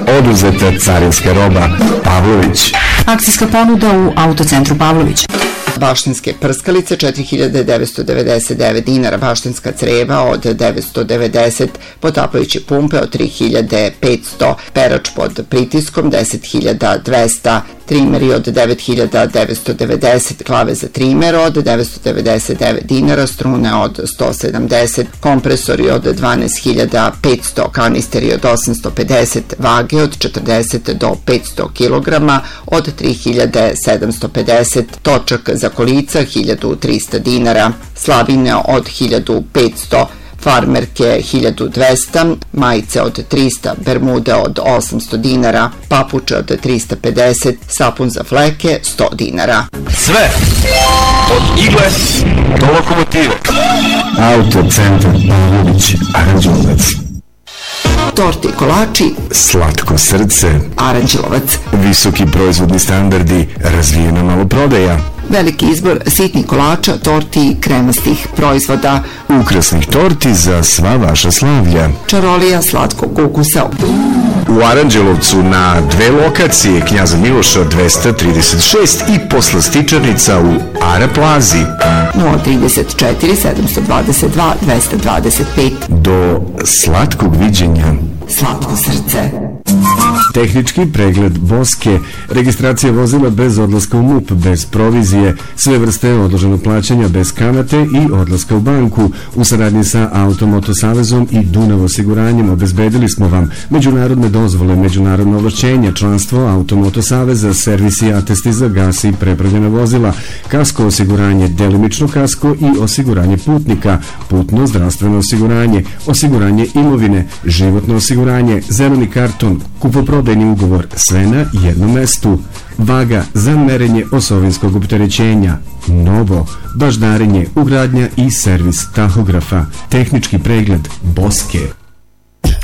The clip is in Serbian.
oduzeta carinska roba Pavlović. Akcijska ponuda u Autocentru Pavlović. Baštinske prskalice 4.999 dinara, baštinska creva od 990, potapajuće pumpe od 3.500, perač pod pritiskom 10.200, trimeri od 9.990, klave za trimer od 999 dinara, strune od 170, kompresori od 12.500, kanisteri od 850, vage od 40 do 500 kg od 3.750, točak za kolica 1.300 dinara, slavine od 1.500, farmerke 1.200, majice od 300, bermude od 800 dinara, papuče od 350, sapun za fleke 100 dinara. Sve od igle do lokomotive. Autocentar Pavlović, Aranđelovac. Torte i kolači, slatko srce, Aranđelovac. Visoki proizvodni standardi, razvijena maloprodaja. Veliki izbor sitnih kolača, torti i kremastih proizvoda. Ukrasnih torti za sva vaša slavlja. Čarolija slatkog ukusa. U Aranđelovcu na dve lokacije, Knjaza Miloša 236 i poslastičarnica u Ara Plazi. 034 722 225. Do slatkog viđenja. Slatko srce. Tehnički pregled Boske, registracija vozila bez odlaska u MUP, bez provizije, sve vrste odloženog plaćanja bez kamate i odlaska u banku. U saradnji sa Automoto Savezom i Dunav osiguranjem obezbedili smo vam međunarodne dozvole, međunarodno ovlašćenja, članstvo Automoto Saveza, servisi i atesti za gas i prepravljena vozila, kasko osiguranje, delimično kasko i osiguranje putnika, putno zdravstveno osiguranje, osiguranje imovine, životno osiguranje, zeleni karton, kupoprodajni ugovor, sve na jednom mestu. Vaga za merenje osovinskog opterećenja, novo, baždarenje, ugradnja i servis tahografa, tehnički pregled Boske.